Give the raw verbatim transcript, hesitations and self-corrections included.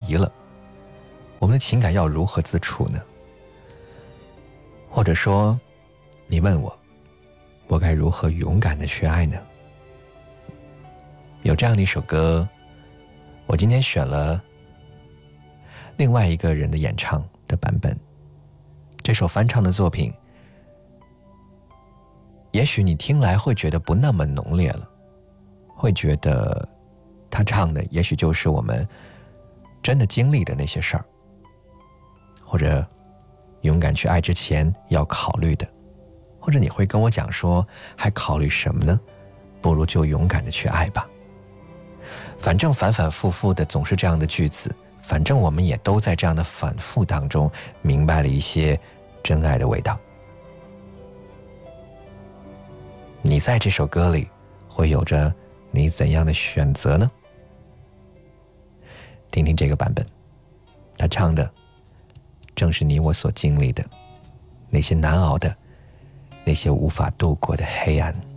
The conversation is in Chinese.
离了，我们的情感要如何自处呢？或者说，你问我，我该如何勇敢的去爱呢？有这样的一首歌，我今天选了另外一个人的演唱的版本。这首翻唱的作品，也许你听来会觉得不那么浓烈了，会觉得他唱的也许就是我们真的经历的那些事儿，或者勇敢去爱之前要考虑的，或者你会跟我讲说，还考虑什么呢？不如就勇敢的去爱吧。反正反反复复的总是这样的句子，反正我们也都在这样的反复当中明白了一些真爱的味道。你在这首歌里会有着你怎样的选择呢？听听这个版本，他唱的正是你我所经历的那些难熬的，那些无法度过的黑暗。